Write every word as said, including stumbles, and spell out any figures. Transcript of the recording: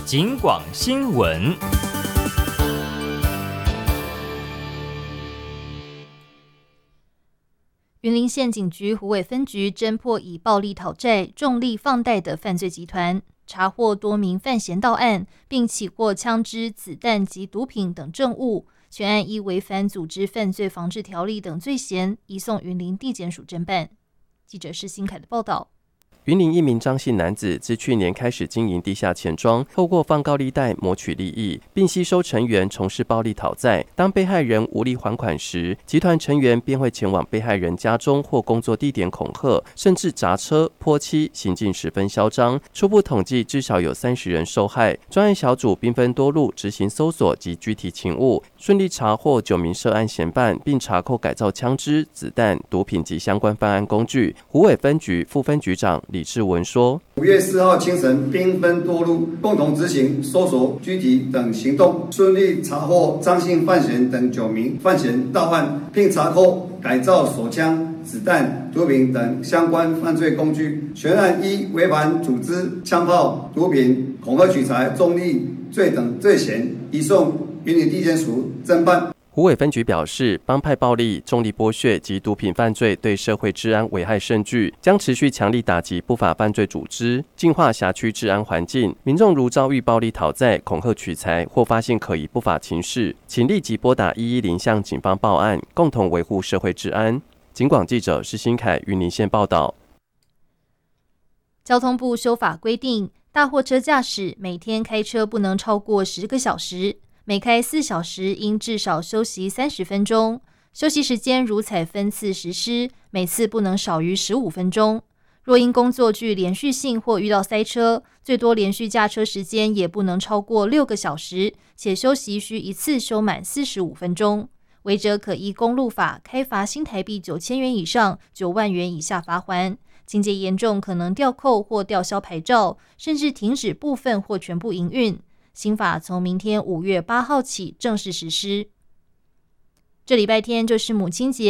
警广新闻。 云林县警局虎尾分局侦破以暴力讨债、重利放贷的犯罪集团，查获多名犯嫌到案，并起获枪支、子弹及毒品等证物。全案依违反组织犯罪防治条例等罪嫌，移送云林地检署侦办。记者施新凯的报道。 云林一名张姓男子自去年开始经营地下钱庄，透过放高利贷谋取利益，并吸收成员从事暴力讨债。当被害人无力还款时，集团成员便会前往被害人家中或工作地点恐吓，甚至砸车、泼漆，行径十分嚣张。初步统计，至少有三十人受害。专案小组兵分多路执行搜索及拘提勤务，顺利查获九名涉案嫌犯，并查扣改造枪支、子弹、毒品及相关犯案工具。虎尾分局副分局长李志文说： 五月四号清晨，兵分多路，共同执行搜索、拘提等行动，顺利查获张姓犯嫌等九名犯嫌到案，并查扣改造手枪、子弹、毒品等相关犯罪工具。全案依违反组织枪炮、毒品、恐吓取财、重利罪等罪嫌，移送云林地检署侦办。 虎尾分局表示，帮派暴力、重利剥削及毒品犯罪对社会治安危害甚巨，将持续强力打击不法犯罪组织，净化辖区治安环境。民众如遭遇暴力讨债、恐吓取财或发现可疑不法情事，请立即拨打一一零向警方报案，共同维护社会治安。警广记者施新凯云林县报道。 交通部修法规定，大货车驾驶每天开车不能超过十个小时。每开四小时应至少休息三十分钟，休息时间如采分次实施，每次不能少于十五分钟。若因工作具连续性或遇到塞车，最多连续驾车时间也不能超过六个小时，且休息需一次休满四十五分钟。违者可依公路法开罚新台币九千元以上九万元以下罚锾，情节严重可能吊扣或吊销牌照，甚至停止部分或全部营运。新法从明天五月八号起正式实施。这礼拜天就是母亲节。